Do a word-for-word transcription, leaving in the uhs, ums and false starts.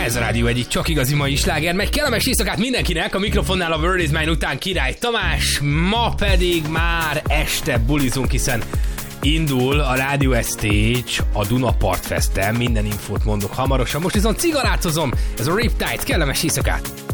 Ez a Rádió egyik csak igazi mai sláger. Megy kellemes éjszakát mindenkinek, a mikrofonnál a World is Mine után Király Tamás, ma pedig már este bulizunk, hiszen indul a Radio Stage a Dunapart Festen, minden infót mondok hamarosan. Most viszont cigarátozom, ez a Riptide, kellemes éjszakát!